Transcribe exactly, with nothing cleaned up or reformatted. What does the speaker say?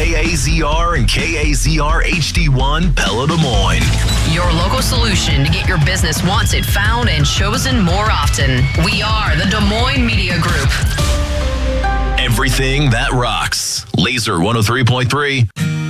K A Z R and K A Z R H D one, Pella, Des Moines. Your local solution to get your business wanted, found, and chosen more often. We are the Des Moines Media Group. Everything that rocks. Laser one oh three point three.